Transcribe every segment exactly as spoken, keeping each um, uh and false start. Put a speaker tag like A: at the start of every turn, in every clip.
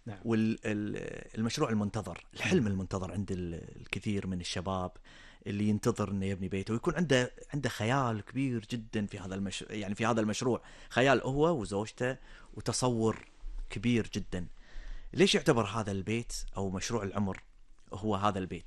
A: نعم.
B: والمشروع المنتظر، الحلم المنتظر عند الكثير من الشباب اللي ينتظر انه يبني بيته ويكون عنده عنده خيال كبير جدا في هذا المش... يعني في هذا المشروع، خيال هو وزوجته وتصور كبير جدا. ليش يعتبر هذا البيت او مشروع العمر هو هذا البيت؟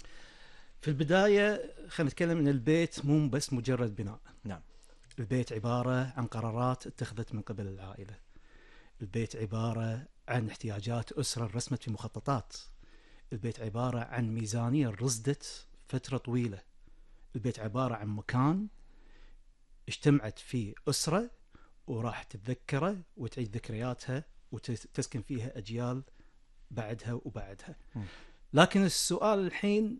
A: في البداية خلينا نتكلم ان البيت مو بس مجرد بناء.
B: نعم.
A: البيت عبارة عن قرارات اتخذت من قبل العائلة. البيت عبارة عن احتياجات أسرة رسمت في مخططات. البيت عبارة عن ميزانية رصدت فترة طويلة. البيت عبارة عن مكان اجتمعت فيه أسرة وراح تتذكره وتعيد ذكرياتها وتسكن فيها أجيال بعدها وبعدها. م. لكن السؤال الحين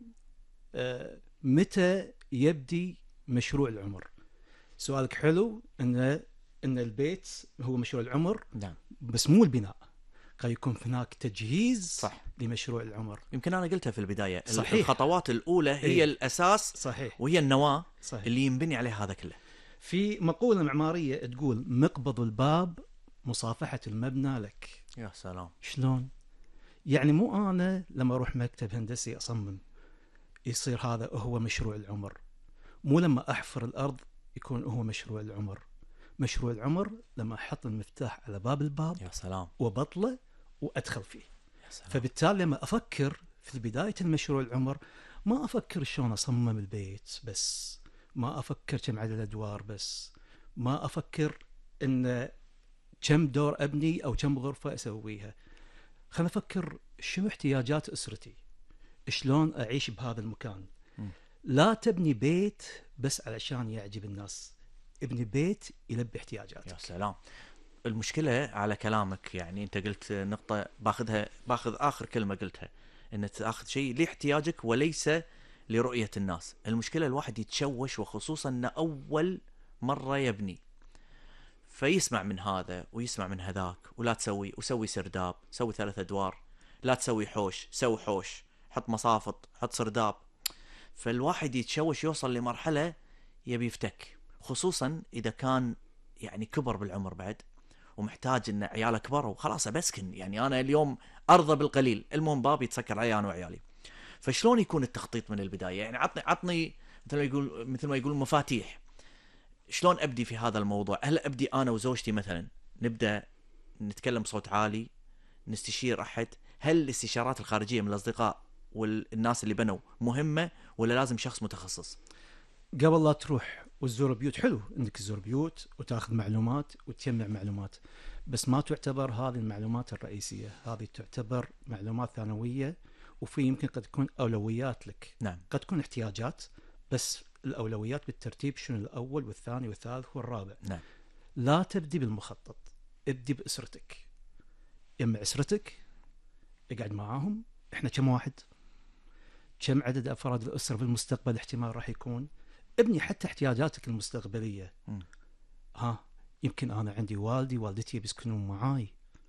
A: آه متى يبدي مشروع العمر؟ سؤالك حلو ان ان البيت هو مشروع العمر.
B: نعم.
A: بس مو البناء، قد يكون هناك تجهيز
B: صح.
A: لمشروع العمر.
B: يمكن انا قلتها في البدايه.
A: صحيح.
B: الخطوات الاولى هي
A: إيه؟
B: الاساس.
A: صحيح.
B: وهي النواه.
A: صحيح.
B: اللي ينبني عليه هذا كله.
A: في مقوله معماريه تقول مقبض الباب مصافحه المبنى لك.
B: يا سلام.
A: شلون؟ يعني مو انا لما اروح مكتب هندسي اصمم يصير هذا هو مشروع العمر، مو لما احفر الارض يكون هو مشروع العمر. مشروع العمر لما احط المفتاح على باب الباب.
B: يا سلام.
A: وبطله وادخل فيه.
B: يا سلام.
A: فبالتالي لما افكر في بدايه المشروع العمر ما افكر شلون اصمم البيت بس، ما افكر كم عدد الادوار بس، ما افكر ان كم دور ابني او كم غرفه اسويها. خلنا افكر شو احتياجات اسرتي، شلون اعيش بهذا المكان. م. لا تبني بيت بس علشان يعجب الناس، ابني بيت يلبي احتياجاتك.
B: يا سلام. المشكلة على كلامك، يعني انت قلت نقطة باخذها، باخذ اخر كلمة قلتها، ان تاخذ شيء لاحتياجك وليس لرؤية الناس. المشكلة الواحد يتشوش، وخصوصا ان اول مرة يبني فيسمع من هذا ويسمع من هذاك، ولا تسوي وسوي سرداب، سوي ثلاث ادوار، لا تسوي حوش، سوي حوش، حط مصافط، حط سرداب. فالواحد يتشوش، يوصل لمرحلة يبي يفتك، خصوصا اذا كان يعني كبر بالعمر بعد ومحتاج ان عياله كبروا وخلاص بسكن. يعني انا اليوم ارضى بالقليل، المهم بابي يتسكر علي انا وعيالي. فشلون يكون التخطيط من البدايه؟ يعني عطني عطني مثل ما يقول مثل ما يقول مفاتيح. شلون ابدي في هذا الموضوع؟ هل ابدي انا وزوجتي مثلا نبدا نتكلم بصوت عالي، نستشير احد؟ هل الاستشارات الخارجيه من الاصدقاء والناس اللي بنوا مهمه، ولا لازم شخص متخصص؟
A: قبل لا تروح وتزور بيوت، حلو انك تزور بيوت وتاخذ معلومات وتجمع معلومات، بس ما تعتبر هذه المعلومات الرئيسيه، هذه تعتبر معلومات ثانويه، وفي يمكن قد تكون اولويات لك.
B: نعم.
A: قد تكون احتياجات، بس الاولويات بالترتيب شنو الاول والثاني والثالث والرابع.
B: نعم.
A: لا تبدي بالمخطط، ابدي باسرتك. يمع اسرتك، اقعد معاهم، احنا كم واحد، كم عدد افراد الاسره في المستقبل احتمال راح يكون. ابني حتى احتياجاتك المستقبليه. م. ها يمكن انا عندي والدي والدتي بيسكنون معاي،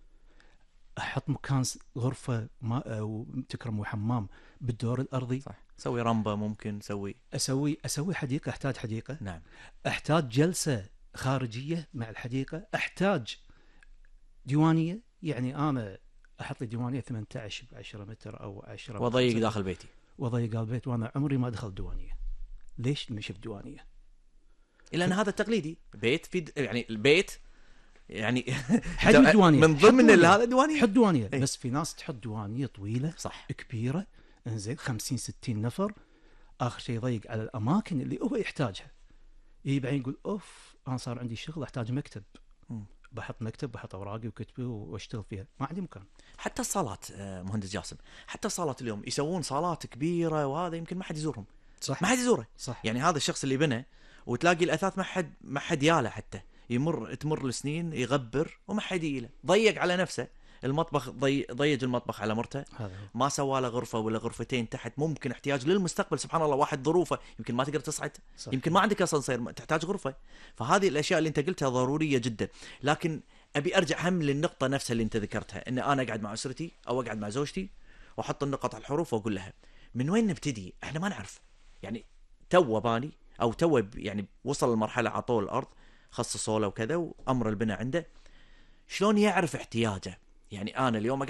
A: احط مكان غرفه ماء وتكرم وحمام بالدور الارضي.
B: صح. سوي رمبه، ممكن سوي
A: اسوي اسوي حديقه، احتاج حديقه.
B: نعم.
A: احتاج جلسه خارجيه مع الحديقه، احتاج ديوانيه. يعني انا احط لي ديوانيه ثمانية عشر بعشرة متر او عشرة
B: وضيق داخل بيتي،
A: وضيق البيت، وانا عمري ما دخل ديوانيه. ليش؟ لاني شفت ديوانيه.
B: الا ان هذا تقليدي، بيت في د... يعني البيت يعني
A: حجم ديوانيه
B: من ضمن هذا ديوانيه،
A: حط ديوانيه. ايه؟ بس في ناس تحط ديوانيه طويله
B: صح
A: كبيره، انزين خمسين ستين نفر، اخر شيء يضيق على الاماكن اللي هو يحتاجها. يجي بعدين يقول اوف انا صار عندي شغل احتاج مكتب، م. بحط مكتب، بحط اوراقي وكتبي واشتغل فيها، ما عندي مكان.
B: حتى الصالات مهندس جاسم، حتى الصالات اليوم يسوون صالات كبيره، وهذا يمكن ما حد يزورهم.
A: صح.
B: ما حد يزوره.
A: صح.
B: يعني هذا الشخص اللي بنى، وتلاقي الاثاث ما حد ما حد ياله، حتى يمر تمر السنين يغبر وما حد يله، ضيق على نفسه. المطبخ ضي... ضيق المطبخ على مرته، ما سوى له غرفه ولا غرفتين تحت، ممكن احتياج للمستقبل. سبحان الله، واحد ظروفه يمكن ما تقدر تصعد، صح. يمكن ما عندك اسانسير، تحتاج غرفه. فهذه الاشياء اللي انت قلتها ضروريه جدا. لكن ابي ارجع هم للنقطه نفسها اللي انت ذكرتها، ان انا اقعد مع اسرتي او اقعد مع زوجتي واحط النقط على الحروف واقول لها من وين نبتدي. احنا ما نعرف، يعني تو باني او تو يعني وصل المرحله عطوه الارض، خصصوا له وكذا، وامر البناء عنده، شلون يعرف احتياجه؟ يعني انا اليوم